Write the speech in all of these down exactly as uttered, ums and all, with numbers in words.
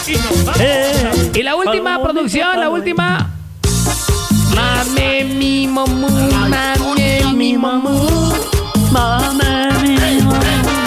Eh, y la última producción, la última. Mame mi momu, mame mi momu, mame mi momu.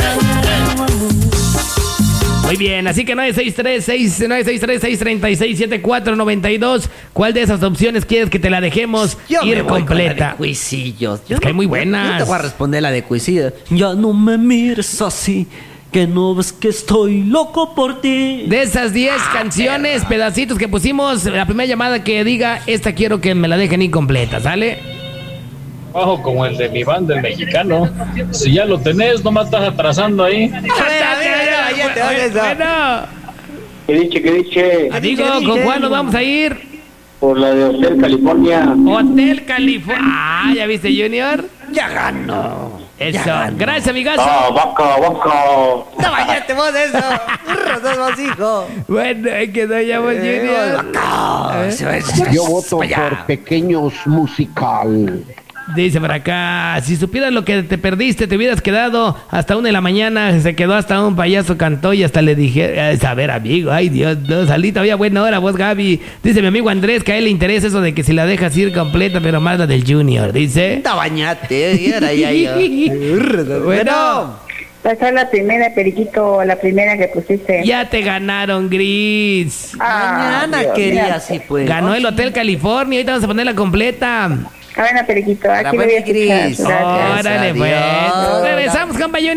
Muy bien, así que nueve seis tres, seis nueve seis tres, seis tres seis, siete cuatro nueve dos. ¿Cuál de esas opciones quieres que te la dejemos Yo ir me voy completa? Con la de Cuisillos. Yo Es que hay muy buenas. Yo te voy a responder la de Cuisillos. Ya no me mires así, que no ves que estoy loco por ti. De esas diez Ah, canciones, pero... pedacitos que pusimos, la primera llamada que diga, esta quiero que me la dejen incompleta, ¿sale? Bajo como el de mi banda, el mexicano. Si ya lo tenés, no me estás atrasando ahí. A ver, a ver, a ver, ya te hago eso. Bueno, ¿Qué dice, qué dice? amigo, ¿con cuál nos vamos a ir? Por la de Hotel California. Hotel California. Ah, ¿ya viste, Junior? Ya ganó. Eso. Ya ganó. Gracias, amigazo. Ah, vaca, vaca. No bañaste vos de eso. Burro, sos vos, hijo. Bueno, es que no llamo Junior. Vaca. Se va- Yo voto para allá. por Pequeños Musical. Dice por acá, si supieras lo que te perdiste, te hubieras quedado hasta una de la mañana, se quedó hasta un payaso cantó y hasta le dije, a ver amigo, ay Dios, no, salí todavía buena hora vos Gaby. Dice mi amigo Andrés que a él le interesa eso de que si la dejas ir completa, pero más la del Junior, dice. No bañate, y ahora ya yo. Burro, Bueno, Pasar la primera, Periquito, la primera que pusiste. ya te ganaron, Gris. Ah, mañana Dios, quería mira. así pues. Ganó el Hotel California, ahorita vamos a ponerla completa. A ver, Periquito, aquí Para lo voy a buen Gris. escuchar. Gracias. Órale, pues. Adiós. Regresamos, compa Junior.